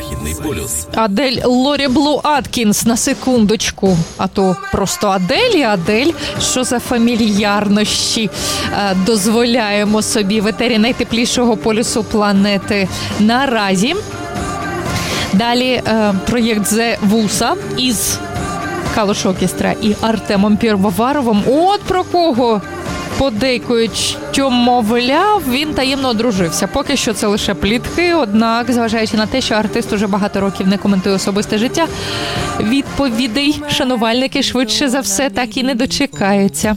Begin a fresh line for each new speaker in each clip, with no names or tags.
Західний полюс.
Адель Лорі Блу Аткінс, на секундочку. А то просто Адель і Адель. Що за фамільярнощі дозволяємо собі в етері найтеплішого полюсу планети наразі. Далі проєкт «The Вуса» із Калуш Оркестра і Артемом Півоваровим. От про кого подейкують, що, мовляв, він таємно одружився. Поки що це лише плітки, однак, зважаючи на те, що артист уже багато років не коментує особисте життя, відповідей шанувальники швидше за все так і не дочекаються.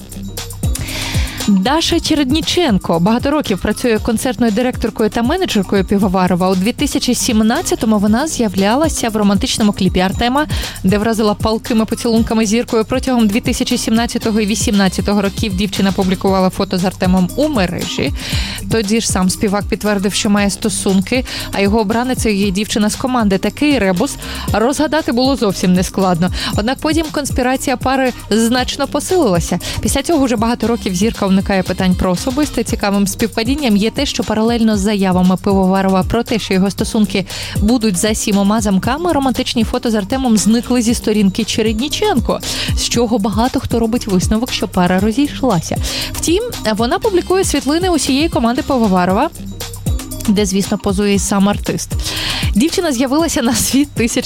Даша Чередніченко багато років працює концертною директоркою та менеджеркою Півоварова. У 2017-му вона з'являлася в романтичному кліпі Артема, де вразила палкими поцілунками зіркою. Протягом 2017-го і 2018-го років дівчина публікувала фото з Артемом у мережі. Тоді ж сам співак підтвердив, що має стосунки, а його обраницею є дівчина з команди. Такий ребус розгадати було зовсім нескладно. Однак потім конспірація пари значно посилилася. Після цього вже багато років зірка уникає питань про особисте. Цікавим співпадінням є те, що паралельно з заявами Пивоварова про те, що його стосунки будуть за 7 замками, романтичні фото з Артемом зникли зі сторінки Чередніченко, з чого багато хто робить висновок, що пара розійшлася. Втім, вона публікує світлини усієї команди Пивоварова, де, звісно, позує сам артист. Дівчина з'явилася на світ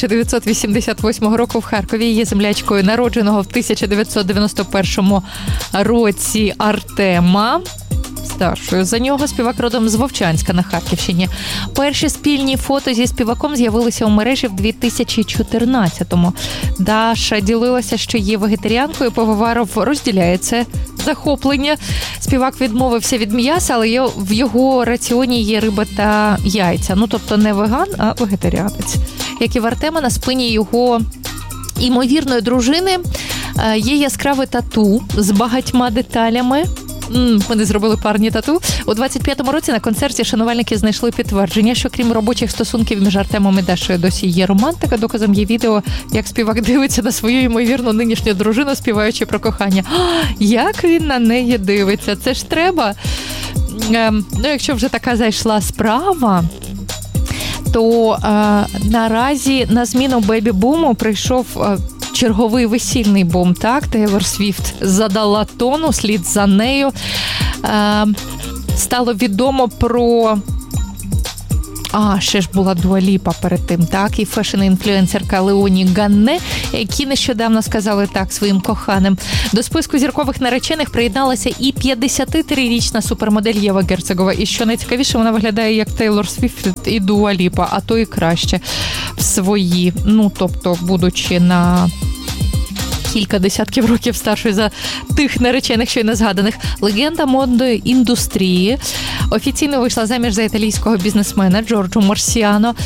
1988 року в Харкові. Є землячкою народженого в 1991 році Артема. Старшою за нього, співак родом з Вовчанська на Харківщині. Перші спільні фото зі співаком з'явилися у мережі в 2014-му. Даша ділилася, що є вегетаріанкою, Пивоваров розділяє це захоплення. Співак відмовився від м'яса, але в його раціоні є риба та яйця. Ну, тобто не веган, а вегетаріанець. Як і в Артема, на спині його імовірної дружини є яскраве тату з багатьма деталями. Вони зробили парні тату. У 25-му році на концерті шанувальники знайшли підтвердження, що крім робочих стосунків між Артемом і Дашою досі є романтика. Доказом є відео, як співак дивиться на свою ймовірну нинішню дружину, співаючи про кохання. Як він на неї дивиться? Це ж треба. Якщо вже така зайшла справа, то наразі на зміну бебі-буму прийшов черговий весільний бум, так? Тейлор Свіфт задала тону, слід за нею. Стало відомо про... ще ж була Дуа Ліпа перед тим, так? І фешн-інфлюенсерка Леоні Ганне, які нещодавно сказали так своїм коханим. До списку зіркових наречених приєдналася і 53-річна супермодель Єва Герцегова. І що найцікавіше, вона виглядає як Тейлор Свіфт і Дуа Ліпа, а то і краще в свої. Тобто, будучи на кілька десятків років старшою за тих наречених, що й не згаданих. Легенда модної індустрії офіційно вийшла заміж за італійського бізнесмена Джорджо Марсіано,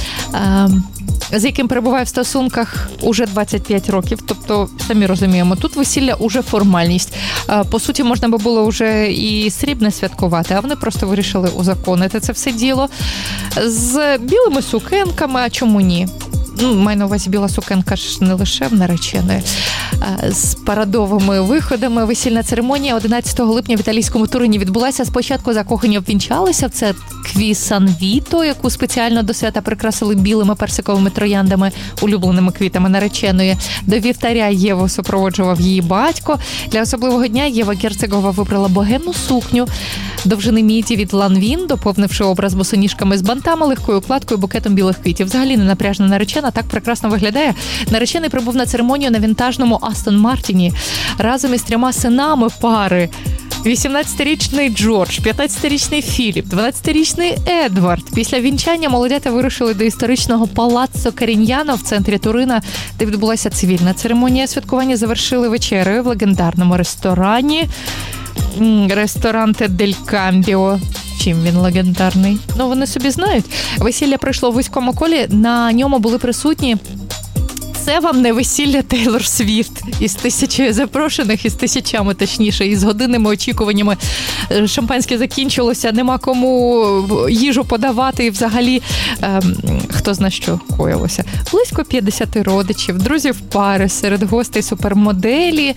з яким перебуває в стосунках уже 25 років. Тобто, самі розуміємо, тут весілля уже формальність. По суті, можна би було вже і срібне святкувати, а вони просто вирішили узаконити це все діло з білими сукенками, а чому ні? Маю на увазі, біла сукенка ж не лише в нареченої. З парадовими виходами. Весільна церемонія 11 липня в італійському Турині відбулася. Спочатку закохані обвінчалися в церкві Сан-Віто, яку спеціально до свята прикрасили білими персиковими трояндами, улюбленими квітами нареченої. До вівтаря Єву супроводжував її батько. Для особливого дня Єва Герцегова вибрала богемну сукню довжини міді від Ланвін, доповнивши образ босоніжками з бантами, легкою укладкою, букетом білих квітів. Взагалі ненапряжна наречена так прекрасно виглядає. Наречений прибув на церемонію на вінтажному Астон Мартіні разом із 3 синами пари. 18-річний Джордж, 15-річний Філіп, 12-річний Едвард. Після вінчання молодята вирушили до історичного палаццо Каріньяно в центрі Турина, де відбулася цивільна церемонія. Святкування завершили вечерею в легендарному ресторані «Ресторанте Дель Камбіо». Чим він легендарний? Вони собі знають. Весілля пройшло в вузькому колі, на ньому були присутні... Це вам не весілля Тейлор Свіфт із 1000 запрошених, із тисячами, точніше, із годинними очікуваннями. Шампанське закінчилося, нема кому їжу подавати і взагалі хто зна що коїлося. Близько 50 родичів, друзів пари, серед гостей супермоделі,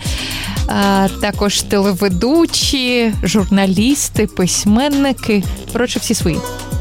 також телеведучі, журналісти, письменники. Коротше, всі свої.